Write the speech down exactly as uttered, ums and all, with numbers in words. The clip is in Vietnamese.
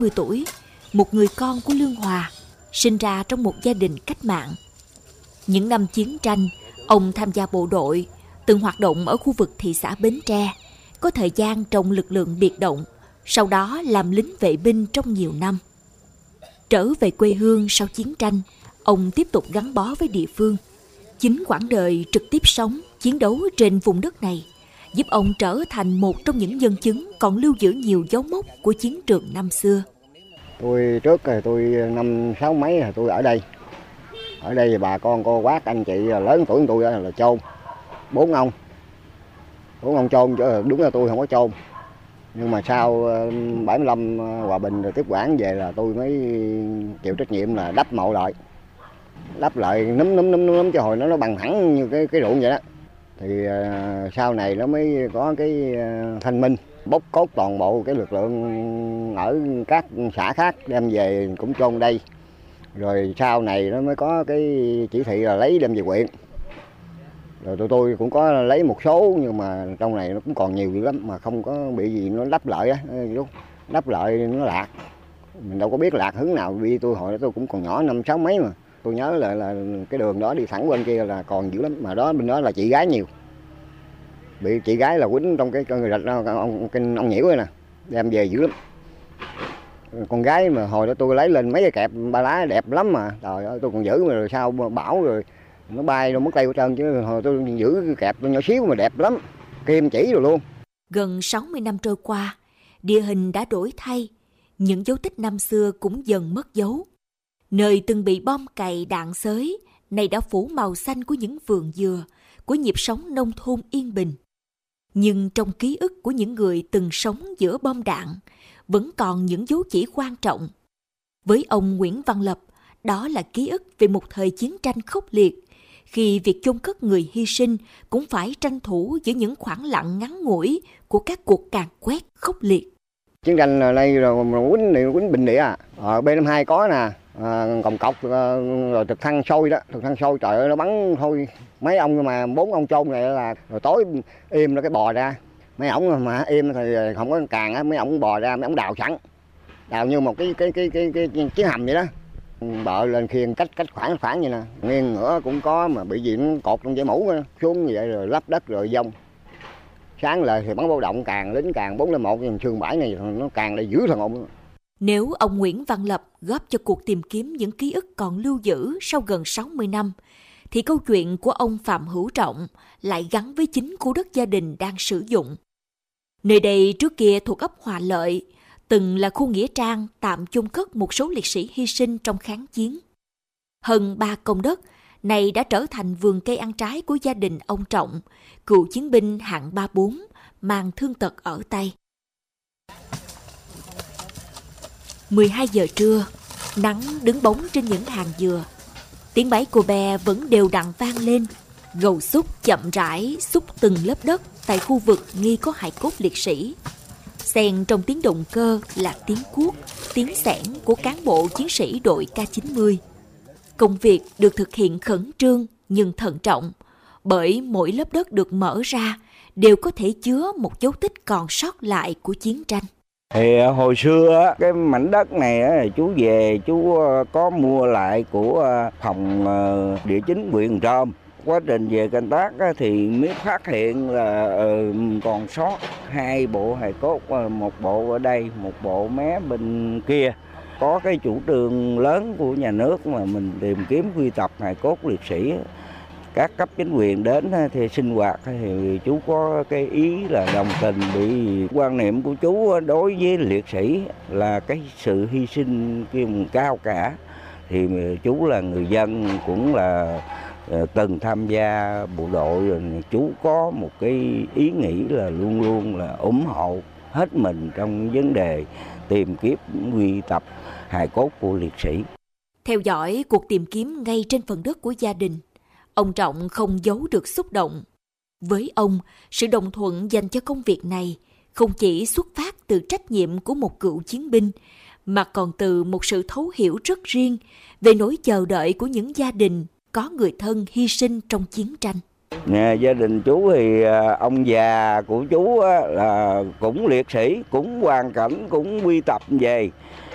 mười tuổi, một người con của Lương Hòa, sinh ra trong một gia đình cách mạng. Những năm chiến tranh, ông tham gia bộ đội, từng hoạt động ở khu vực thị xã Bến Tre, có thời gian trong lực lượng biệt động, sau đó làm lính vệ binh trong nhiều năm. Trở về quê hương sau chiến tranh, ông tiếp tục gắn bó với địa phương. Chính quãng đời trực tiếp sống, chiến đấu trên vùng đất này giúp ông trở thành một trong những nhân chứng còn lưu giữ nhiều dấu mốc của chiến trường năm xưa. Tôi trước rồi tôi năm sáu mấy là tôi ở đây. Ở đây bà con cô bác anh chị lớn tuổi hơn tôi là chôn bốn ông. Bốn ông chôn chứ đúng là tôi không có chôn. Nhưng mà sau bảy mươi lăm hòa bình rồi tiếp quản về là tôi mới chịu trách nhiệm là đắp mộ lại. Đắp lại núm núm núm núm cho hồi nó nó bằng thẳng như cái cái ruộng vậy đó. Thì uh, sau này nó mới có cái uh, thanh minh, bốc cốt toàn bộ cái lực lượng ở các xã khác đem về cũng chôn đây. Rồi sau này nó mới có cái chỉ thị là lấy đem về huyện. Rồi tụi tôi cũng có lấy một số nhưng mà trong này nó cũng còn nhiều dữ lắm mà không có bị gì nó đắp lại á, đắp lại nó lạc. Mình đâu có biết lạc hướng nào, vì tôi hồi đó tôi cũng còn nhỏ năm sáu mấy mà. Tôi nhớ là là cái đường đó đi thẳng bên kia là còn dữ lắm, mà đó bên đó là chị gái nhiều. Bị chị gái là quýnh trong cái người rạch ông kinh ông Nhiễu này nè, đem về dữ lắm. Con gái mà hồi đó tôi lấy lên mấy cái kẹp ba lá đẹp lắm mà, trời ơi tôi còn giữ mà rồi sao bão rồi nó bay nó mất tay của trơn, chứ hồi tôi giữ cái kẹp nhỏ xíu mà đẹp lắm, kim chỉ rồi luôn. Gần sáu mươi năm trôi qua, địa hình đã đổi thay, những dấu tích năm xưa cũng dần mất dấu. Nơi từng bị bom cày đạn xới, này đã phủ màu xanh của những vườn dừa, của nhịp sống nông thôn yên bình. Nhưng trong ký ức của những người từng sống giữa bom đạn, vẫn còn những dấu chỉ quan trọng. Với ông Nguyễn Văn Lập, đó là ký ức về một thời chiến tranh khốc liệt, khi việc chôn cất người hy sinh cũng phải tranh thủ giữa những khoảng lặng ngắn ngủi của các cuộc càn quét khốc liệt. Chiến tranh ở đây rồi quýnh quýnh bình địa à, ở B năm hai có nè, à, còng cọc rồi trực thăng sôi đó, trực thăng sôi trời ơi nó bắn thôi. Mấy ông mà bốn ông chôn này là rồi tối im nó cái bò ra. Mấy ổng mà im thì không có càng á, mấy ổng bò ra, mấy ổng đào sẵn. Đào như một cái cái cái cái cái, cái chiến hầm vậy đó. Bợ lên khiêng cách cách khoảng khoảng vậy nè, nghiêng ngửa cũng có mà bị gì nó cột trong dây mũ đó, xuống như vậy rồi lấp đất rồi dông. Sáng lại thì bắn báo động càng lính càng bốn lên một, trường bãi này nó càng lại dữ thần ồn. Nếu ông Nguyễn Văn Lập góp cho cuộc tìm kiếm những ký ức còn lưu giữ sau gần sáu mươi năm, thì câu chuyện của ông Phạm Hữu Trọng lại gắn với chính khu đất gia đình đang sử dụng. Nơi đây trước kia thuộc ấp Hòa Lợi, từng là khu nghĩa trang tạm chôn cất một số liệt sĩ hy sinh trong kháng chiến. Hơn ba công đất, này đã trở thành vườn cây ăn trái của gia đình ông Trọng, cựu chiến binh hạng ba bốn, mang thương tật ở tay. mười hai giờ trưa, nắng đứng bóng trên những hàng dừa. Tiếng bái cô be vẫn đều đặn vang lên, gầu xúc chậm rãi xúc từng lớp đất tại khu vực nghi có hài cốt liệt sĩ. Xen trong tiếng động cơ là tiếng cuốc, tiếng xẻng của cán bộ chiến sĩ đội K chín mươi. Công việc được thực hiện khẩn trương nhưng thận trọng, bởi mỗi lớp đất được mở ra đều có thể chứa một dấu tích còn sót lại của chiến tranh. Thì hồi xưa cái mảnh đất này chú về chú có mua lại của phòng địa chính huyện Trôm. Quá trình về canh tác thì mới phát hiện là còn sót hai bộ hài cốt, một bộ ở đây, một bộ mé bên kia. Có cái chủ trương lớn của nhà nước mà mình tìm kiếm quy tập hài cốt liệt sĩ. Các cấp chính quyền đến thì sinh hoạt thì chú có cái ý là đồng tình, bị quan niệm của chú đối với liệt sĩ là cái sự hy sinh cao cả. Thì chú là người dân cũng là từng tham gia bộ đội, rồi chú có một cái ý nghĩ là luôn luôn là ủng hộ hết mình trong vấn đề tìm kiếm quy tập hài cốt của liệt sĩ. Theo dõi cuộc tìm kiếm ngay trên phần đất của gia đình, ông Trọng không giấu được xúc động. Với ông, sự đồng thuận dành cho công việc này không chỉ xuất phát từ trách nhiệm của một cựu chiến binh, mà còn từ một sự thấu hiểu rất riêng về nỗi chờ đợi của những gia đình có người thân hy sinh trong chiến tranh. Nhà gia đình chú thì ông già của chú là cũng liệt sĩ, cũng hoàn cảnh, cũng quy tập về.